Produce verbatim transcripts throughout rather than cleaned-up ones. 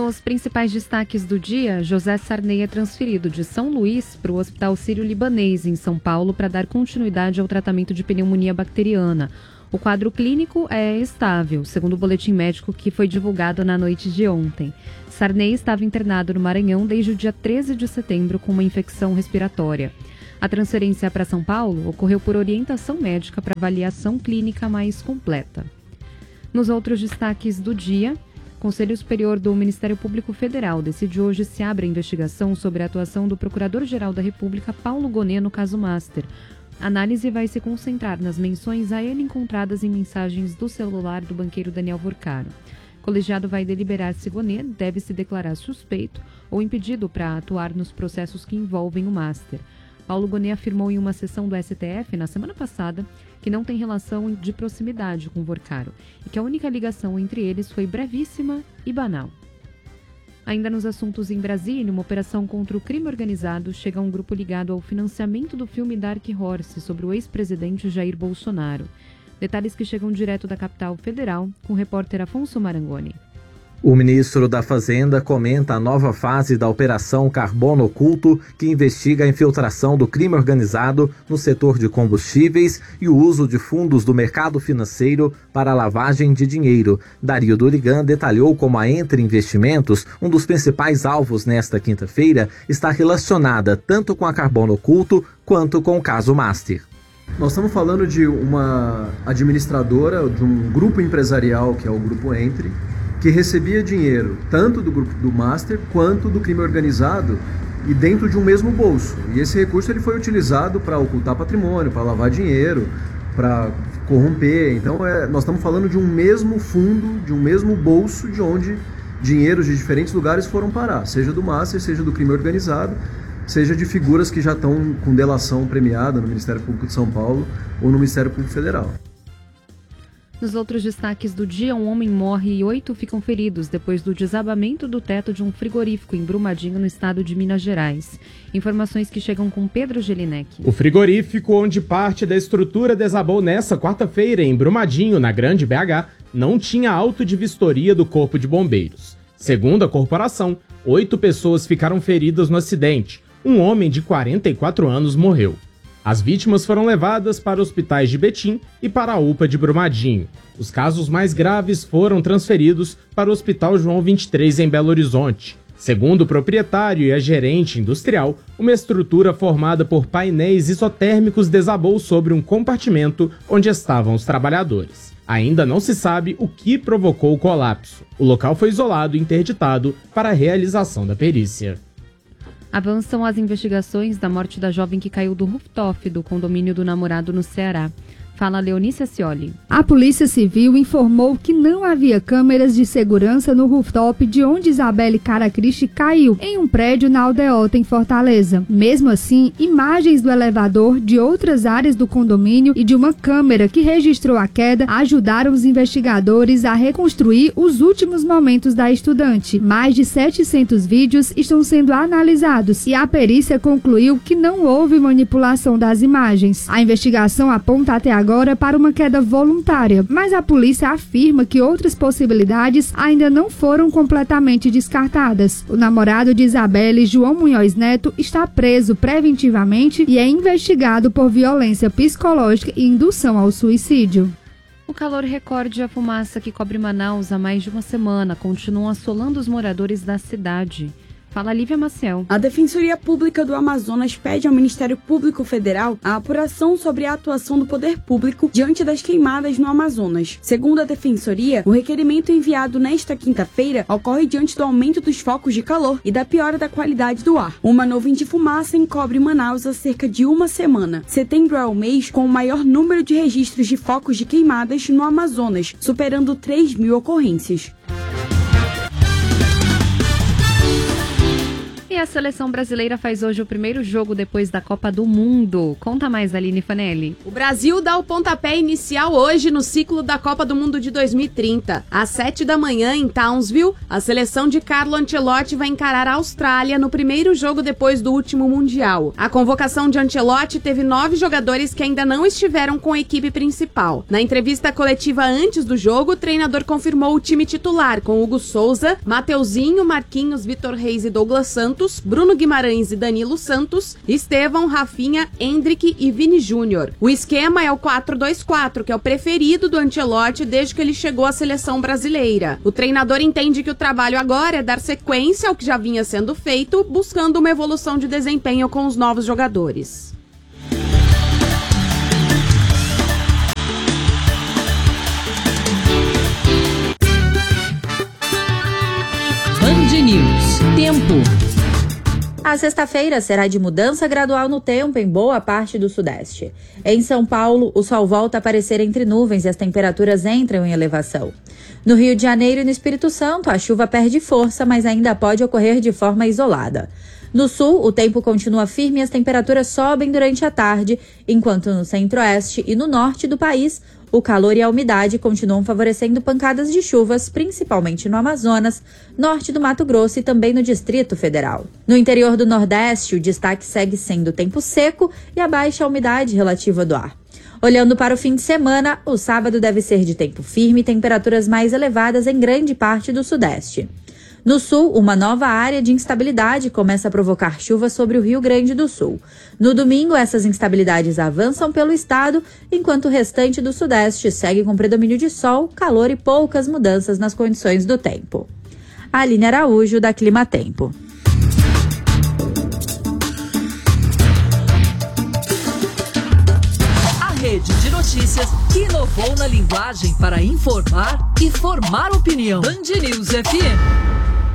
Nos principais destaques do dia, José Sarney é transferido de São Luís para o Hospital Sírio-Libanês, em São Paulo, para dar continuidade ao tratamento de pneumonia bacteriana. O quadro clínico é estável, segundo o boletim médico que foi divulgado na noite de ontem. Sarney estava internado no Maranhão desde o dia treze de setembro com uma infecção respiratória. A transferência para São Paulo ocorreu por orientação médica para avaliação clínica mais completa. Nos outros destaques do dia, o Conselho Superior do Ministério Público Federal decidiu hoje se abre a investigação sobre a atuação do Procurador-Geral da República, Paulo Gonet, no caso Master. A análise vai se concentrar nas menções a ele encontradas em mensagens do celular do banqueiro Daniel Vorcaro. O colegiado vai deliberar se Gonet deve se declarar suspeito ou impedido para atuar nos processos que envolvem o Master. Paulo Gonet afirmou em uma sessão do S T F na semana passada que não tem relação de proximidade com Vorcaro e que a única ligação entre eles foi brevíssima e banal. Ainda nos assuntos em Brasília, uma operação contra o crime organizado chega a um grupo ligado ao financiamento do filme Dark Horse sobre o ex-presidente Jair Bolsonaro. Detalhes que chegam direto da capital federal, com o repórter Afonso Marangoni. O ministro da Fazenda comenta a nova fase da Operação Carbono Oculto, que investiga a infiltração do crime organizado no setor de combustíveis e o uso de fundos do mercado financeiro para a lavagem de dinheiro. Dario Durigan detalhou como a Entre Investimentos, um dos principais alvos nesta quinta-feira, está relacionada tanto com a Carbono Oculto quanto com o caso Master. Nós estamos falando de uma administradora, de um grupo empresarial, que é o Grupo Entre, que recebia dinheiro tanto do grupo do Master quanto do crime organizado e dentro de um mesmo bolso. E esse recurso ele foi utilizado para ocultar patrimônio, para lavar dinheiro, para corromper. Então é, nós estamos falando de um mesmo fundo, de um mesmo bolso, de onde dinheiros de diferentes lugares foram parar, seja do Master, seja do crime organizado, seja de figuras que já estão com delação premiada no Ministério Público de São Paulo ou no Ministério Público Federal. Nos outros destaques do dia, um homem morre e oito ficam feridos depois do desabamento do teto de um frigorífico em Brumadinho, no estado de Minas Gerais. Informações que chegam com Pedro Gelinek. O frigorífico, onde parte da estrutura desabou nesta quarta-feira em Brumadinho, na Grande B H, não tinha auto de vistoria do Corpo de Bombeiros. Segundo a corporação, oito pessoas ficaram feridas no acidente. Um homem de quarenta e quatro anos morreu. As vítimas foram levadas para hospitais de Betim e para a U P A de Brumadinho. Os casos mais graves foram transferidos para o Hospital João vinte e três em Belo Horizonte. Segundo o proprietário e a gerente industrial, uma estrutura formada por painéis isotérmicos desabou sobre um compartimento onde estavam os trabalhadores. Ainda não se sabe o que provocou o colapso. O local foi isolado e interditado para a realização da perícia. Avançam as investigações da morte da jovem que caiu do rooftop do condomínio do namorado no Ceará. Fala Leonice Scioli. A Polícia Civil informou que não havia câmeras de segurança no rooftop de onde Isabelle Caracristi caiu, em um prédio na Aldeota, em Fortaleza. Mesmo assim, imagens do elevador, de outras áreas do condomínio e de uma câmera que registrou a queda ajudaram os investigadores a reconstruir os últimos momentos da estudante. Mais de setecentos vídeos estão sendo analisados e a perícia concluiu que não houve manipulação das imagens. A investigação aponta até agora agora para uma queda voluntária, mas a polícia afirma que outras possibilidades ainda não foram completamente descartadas. O namorado de Isabelle, João Munhoz Neto, está preso preventivamente e é investigado por violência psicológica e indução ao suicídio. O calor recorde e a fumaça que cobre Manaus há mais de uma semana continuam assolando os moradores da cidade. Fala Lívia Maciel. A Defensoria Pública do Amazonas pede ao Ministério Público Federal a apuração sobre a atuação do poder público diante das queimadas no Amazonas. Segundo a Defensoria, o requerimento enviado nesta quinta-feira ocorre diante do aumento dos focos de calor e da piora da qualidade do ar. Uma nuvem de fumaça encobre Manaus há cerca de uma semana. Setembro é o mês com o maior número de registros de focos de queimadas no Amazonas, superando três mil ocorrências. E a seleção brasileira faz hoje o primeiro jogo depois da Copa do Mundo. Conta mais, Aline Fanelli. O Brasil dá o pontapé inicial hoje no ciclo da Copa do Mundo de dois mil e trinta. Às sete da manhã, em Townsville, a seleção de Carlo Ancelotti vai encarar a Austrália no primeiro jogo depois do último Mundial. A convocação de Ancelotti teve nove jogadores que ainda não estiveram com a equipe principal. Na entrevista coletiva antes do jogo, o treinador confirmou o time titular com Hugo Souza, Mateuzinho, Marquinhos, Vitor Reis e Douglas Santos, Bruno Guimarães e Danilo Santos, Estevão, Rafinha, Endrick e Vini Júnior. O esquema é o quatro dois quatro, que é o preferido do Ancelotti desde que ele chegou à seleção brasileira. O treinador entende que o trabalho agora é dar sequência ao que já vinha sendo feito, buscando uma evolução de desempenho com os novos jogadores. Band News. Tempo. A sexta-feira será de mudança gradual no tempo em boa parte do sudeste. Em São Paulo, o sol volta a aparecer entre nuvens e as temperaturas entram em elevação. No Rio de Janeiro e no Espírito Santo, a chuva perde força, mas ainda pode ocorrer de forma isolada. No sul, o tempo continua firme e as temperaturas sobem durante a tarde, enquanto no centro-oeste e no norte do país, o calor e a umidade continuam favorecendo pancadas de chuvas, principalmente no Amazonas, norte do Mato Grosso e também no Distrito Federal. No interior do Nordeste, o destaque segue sendo o tempo seco e a baixa umidade relativa do ar. Olhando para o fim de semana, o sábado deve ser de tempo firme e temperaturas mais elevadas em grande parte do Sudeste. No sul, uma nova área de instabilidade começa a provocar chuva sobre o Rio Grande do Sul. No domingo, essas instabilidades avançam pelo estado, enquanto o restante do Sudeste segue com predomínio de sol, calor e poucas mudanças nas condições do tempo. Aline Araújo, da Clima Tempo. A rede de notícias que inovou na linguagem para informar e formar opinião. Band News F M.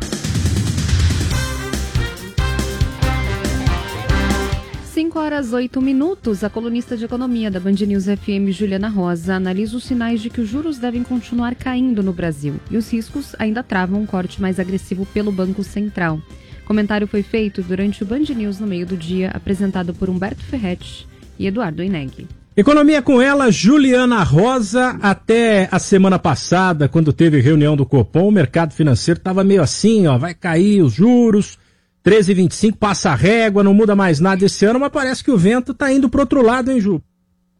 cinco horas oito minutos, a colunista de economia da Band News F M, Juliana Rosa, analisa os sinais de que os juros devem continuar caindo no Brasil e os riscos ainda travam um corte mais agressivo pelo Banco Central. O comentário foi feito durante o Band News no meio do dia, apresentado por Humberto Ferretti e Eduardo Ineg. Economia com ela, Juliana Rosa. Até a semana passada, quando teve reunião do Copom, o mercado financeiro estava meio assim, ó, vai cair os juros, treze vírgula vinte e cinco, passa a régua, não muda mais nada esse ano, mas parece que o vento está indo para o outro lado, hein, Ju?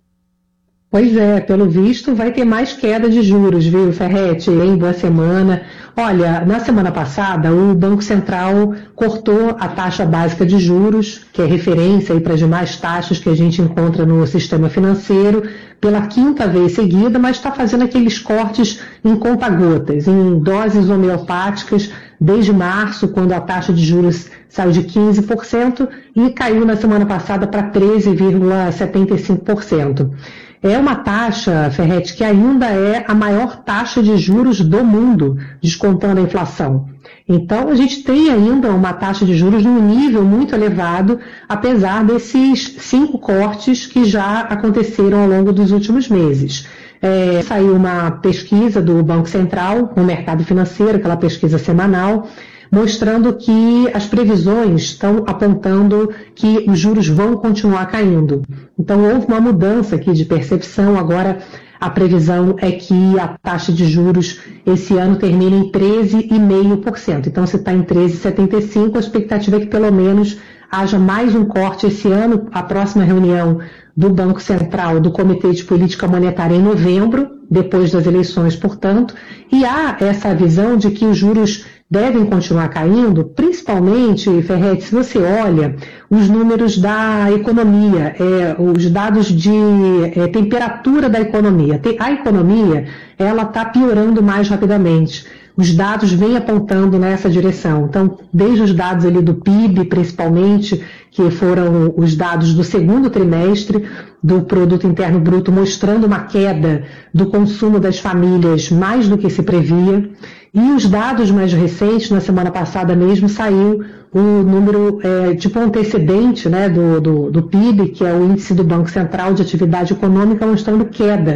Pois é, pelo visto vai ter mais queda de juros, viu, Ferretti? Em boa semana. Olha, na semana passada o Banco Central cortou a taxa básica de juros, que é referência aí para as demais taxas que a gente encontra no sistema financeiro, pela quinta vez seguida, mas está fazendo aqueles cortes em conta-gotas, em doses homeopáticas, desde março, quando a taxa de juros saiu de quinze por cento e caiu na semana passada para treze vírgula setenta e cinco por cento. É uma taxa, Ferretti, que ainda é a maior taxa de juros do mundo, descontando a inflação. Então, a gente tem ainda uma taxa de juros num nível muito elevado, apesar desses cinco cortes que já aconteceram ao longo dos últimos meses. É, saiu uma pesquisa do Banco Central no mercado financeiro, aquela pesquisa semanal, mostrando que as previsões estão apontando que os juros vão continuar caindo. Então, houve uma mudança aqui de percepção. Agora, a previsão é que a taxa de juros esse ano termine em treze vírgula cinco por cento. Então, se está em treze vírgula setenta e cinco por cento, a expectativa é que pelo menos haja mais um corte esse ano. A próxima reunião do Banco Central, do Comitê de Política Monetária em novembro, depois das eleições, portanto, e há essa visão de que os juros devem continuar caindo, principalmente, Ferretti, se você olha os números da economia, é, os dados de é, temperatura da economia. A economia, ela está piorando mais rapidamente. Os dados vêm apontando nessa direção. Então, desde os dados ali do P I B, principalmente, que foram os dados do segundo trimestre do Produto Interno Bruto, mostrando uma queda do consumo das famílias mais do que se previa. E os dados mais recentes, na semana passada mesmo, saiu o número, é, tipo antecedente, né, do, do, do P I B, que é o índice do Banco Central de Atividade Econômica, mostrando queda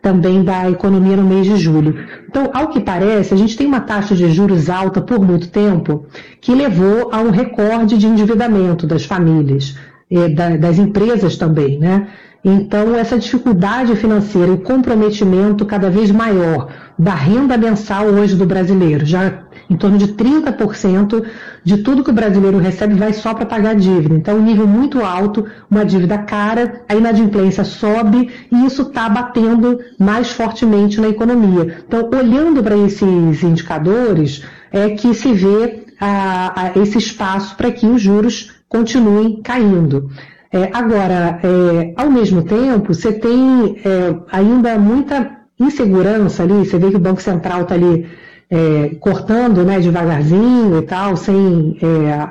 também da economia no mês de julho. Então, ao que parece, a gente tem uma taxa de juros alta por muito tempo que levou a um recorde de endividamento das famílias, eh, da, das empresas também, né? Então, essa dificuldade financeira, o comprometimento cada vez maior da renda mensal hoje do brasileiro, já em torno de trinta por cento de tudo que o brasileiro recebe vai só para pagar a dívida. Então, um nível muito alto, uma dívida cara, a inadimplência sobe e isso está batendo mais fortemente na economia. Então, olhando para esses indicadores, é que se vê a, a esse espaço para que os juros continuem caindo. É, agora, é, ao mesmo tempo, você tem é, ainda muita insegurança ali, você vê que o Banco Central está ali é, cortando, né, devagarzinho e tal, sem, é,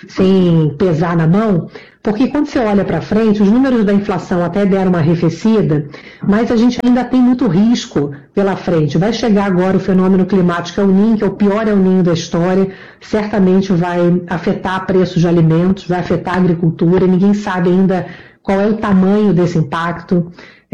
sem pesar na mão, porque quando você olha para frente, os números da inflação até deram uma arrefecida, mas a gente ainda tem muito risco pela frente. Vai chegar agora o fenômeno climático El Niño, que é o pior El Niño da história, certamente vai afetar preços de alimentos, vai afetar a agricultura, ninguém sabe ainda qual é o tamanho desse impacto.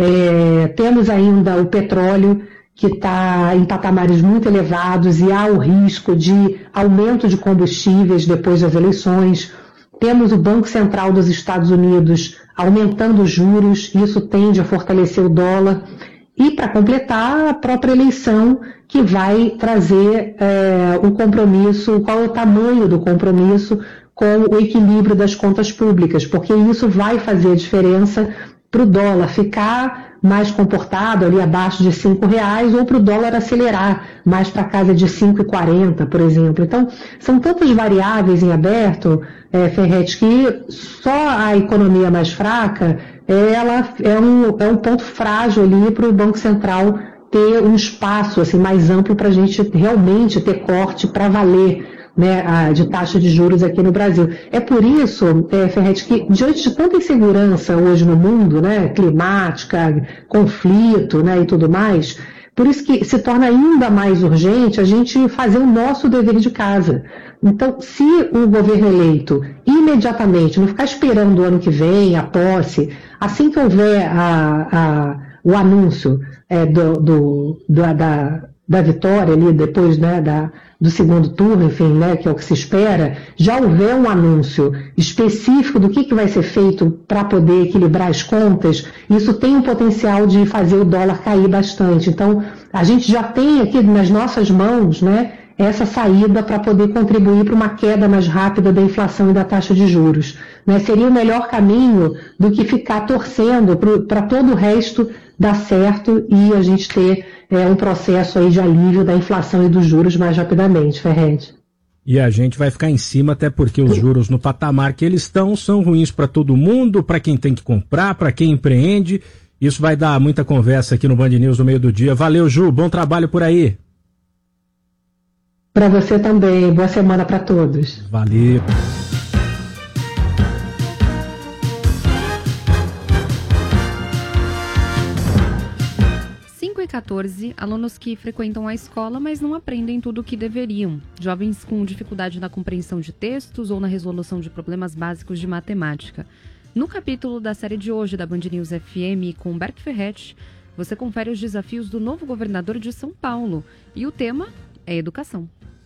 É, temos ainda o petróleo, que está em patamares muito elevados e há o risco de aumento de combustíveis depois das eleições. Temos o Banco Central dos Estados Unidos aumentando os juros, isso tende a fortalecer o dólar. E, para completar, a própria eleição, que vai trazer é, um compromisso, qual é o tamanho do compromisso com o equilíbrio das contas públicas, porque isso vai fazer a diferença para o dólar ficar mais comportado, ali abaixo de cinco reais, ou para o dólar acelerar mais para casa de cinco reais e quarenta centavos, por exemplo. Então, são tantas variáveis em aberto, é, Ferretti, que só a economia mais fraca, é, ela é um, é um ponto frágil ali para o Banco Central ter um espaço assim, mais amplo para a gente realmente ter corte para valer, né, a, de taxa de juros aqui no Brasil. É por isso, é, Ferretti, que diante de tanta insegurança hoje no mundo, né, climática, conflito, né, e tudo mais, por isso que se torna ainda mais urgente a gente fazer o nosso dever de casa. Então, se o governo eleito imediatamente, não ficar esperando o ano que vem, a posse, assim que houver a, a, o anúncio é, do, do, do, da, da vitória ali, depois, né, da, do segundo turno, enfim, né, que é o que se espera, já houver um anúncio específico do que, que vai ser feito para poder equilibrar as contas, isso tem o potencial de fazer o dólar cair bastante. Então, a gente já tem aqui nas nossas mãos, né, essa saída para poder contribuir para uma queda mais rápida da inflação e da taxa de juros. Né? Seria o melhor caminho do que ficar torcendo para todo o resto dar certo e a gente ter é, um processo aí de alívio da inflação e dos juros mais rapidamente, Ferretti. E a gente vai ficar em cima, até porque os juros no patamar que eles estão são ruins para todo mundo, para quem tem que comprar, para quem empreende. Isso vai dar muita conversa aqui no Band News no meio do dia. Valeu, Ju, bom trabalho por aí. Para você também, boa semana para todos. Valeu. cinco e quatorze, alunos que frequentam a escola, mas não aprendem tudo o que deveriam. Jovens com dificuldade na compreensão de textos ou na resolução de problemas básicos de matemática. No capítulo da série de hoje da Band News F M com Humberto Ferretti, você confere os desafios do novo governador de São Paulo. E o tema é educação.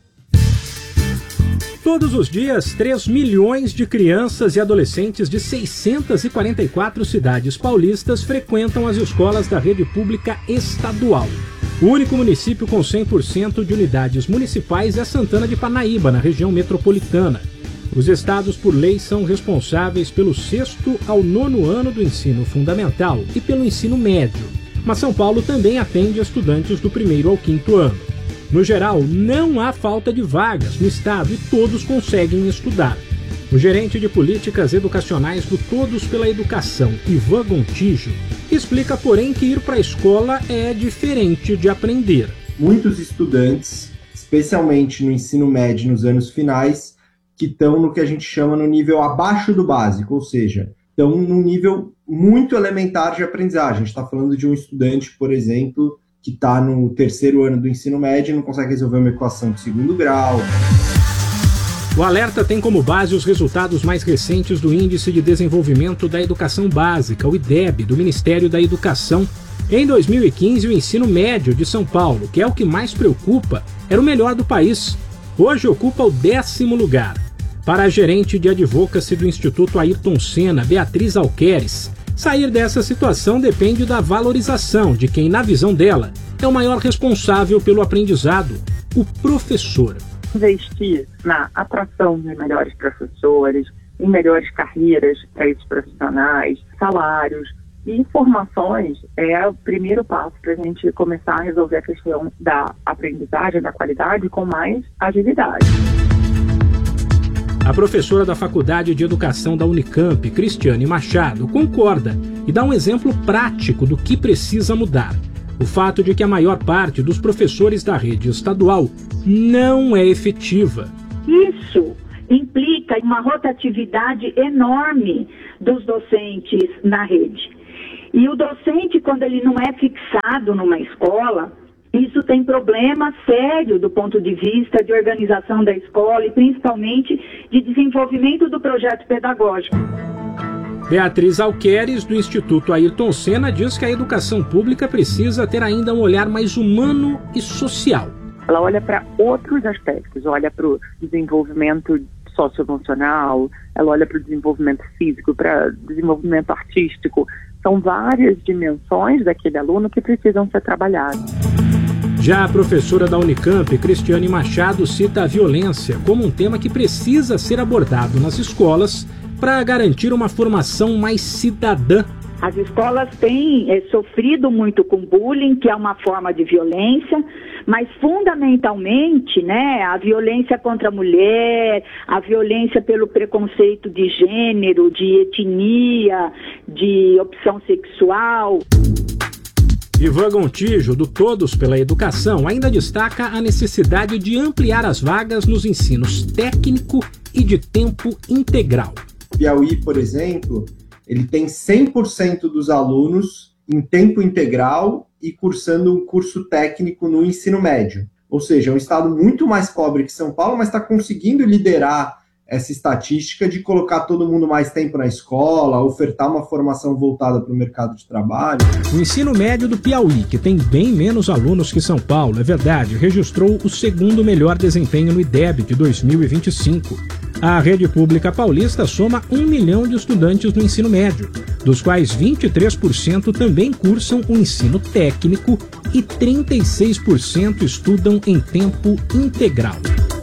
Todos os dias, três milhões de crianças e adolescentes de seiscentas e quarenta e quatro cidades paulistas frequentam as escolas da rede pública estadual. O único município com cem por cento de unidades municipais é Santana de Parnaíba, na região metropolitana. Os estados, por lei, são responsáveis pelo sexto ao nono ano do ensino fundamental e pelo ensino médio. Mas São Paulo também atende estudantes do primeiro ao quinto ano. No geral, não há falta de vagas no estado e todos conseguem estudar. O gerente de políticas educacionais do Todos pela Educação, Ivan Gontijo, explica, porém, que ir para a escola é diferente de aprender. Muitos estudantes, especialmente no ensino médio nos anos finais, que estão no que a gente chama no nível abaixo do básico, ou seja, estão num nível muito elementar de aprendizagem. A gente está falando de um estudante, por exemplo, que está no terceiro ano do ensino médio e não consegue resolver uma equação de segundo grau. O alerta tem como base os resultados mais recentes do Índice de Desenvolvimento da Educação Básica, o I D E B, do Ministério da Educação, Em dois mil e quinze, o ensino médio de São Paulo, que é o que mais preocupa, era o melhor do país. Hoje ocupa o décimo lugar. Para a gerente de advocacy do Instituto Ayrton Senna, Beatriz Alqueres, sair dessa situação depende da valorização de quem, na visão dela, é o maior responsável pelo aprendizado, o professor. Investir na atração de melhores professores, em melhores carreiras para esses profissionais, salários e informações é o primeiro passo para a gente começar a resolver a questão da aprendizagem, da qualidade com mais agilidade. A professora da Faculdade de Educação da Unicamp, Cristiane Machado, concorda e dá um exemplo prático do que precisa mudar. O fato de que a maior parte dos professores da rede estadual não é efetiva. Isso implica uma rotatividade enorme dos docentes na rede. E o docente, quando ele não é fixado numa escola, isso tem problema sério do ponto de vista de organização da escola e principalmente de desenvolvimento do projeto pedagógico. Beatriz Alqueres, do Instituto Ayrton Senna, diz que a educação pública precisa ter ainda um olhar mais humano e social. Ela olha para outros aspectos, olha para o desenvolvimento socioemocional, ela olha para o desenvolvimento físico, para o desenvolvimento artístico. São várias dimensões daquele aluno que precisam ser trabalhadas. Já a professora da Unicamp, Cristiane Machado, cita a violência como um tema que precisa ser abordado nas escolas para garantir uma formação mais cidadã. As escolas têm é, sofrido muito com bullying, que é uma forma de violência, mas fundamentalmente, né, a violência contra a mulher, a violência pelo preconceito de gênero, de etnia, de opção sexual. Ivan Gontijo, do Todos pela Educação, ainda destaca a necessidade de ampliar as vagas nos ensinos técnico e de tempo integral. Piauí, por exemplo, ele tem cem por cento dos alunos em tempo integral e cursando um curso técnico no ensino médio. Ou seja, é um estado muito mais pobre que São Paulo, mas está conseguindo liderar essa estatística de colocar todo mundo mais tempo na escola, ofertar uma formação voltada para o mercado de trabalho. O ensino médio do Piauí, que tem bem menos alunos que São Paulo, é verdade, registrou o segundo melhor desempenho no I D E B de dois mil e vinte e cinco. A rede pública paulista soma um milhão de estudantes no ensino médio, dos quais vinte e três por cento também cursam o ensino técnico e trinta e seis por cento estudam em tempo integral.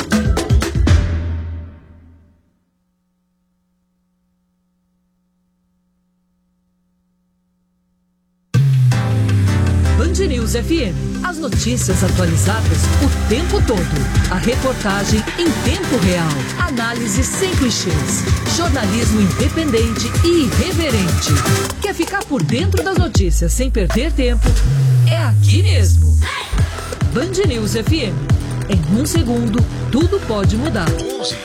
Band News F M. As notícias atualizadas o tempo todo. A reportagem em tempo real. Análise sem clichês. Jornalismo independente e irreverente. Quer ficar por dentro das notícias sem perder tempo? É aqui mesmo. Band News F M. Em um segundo, tudo pode mudar.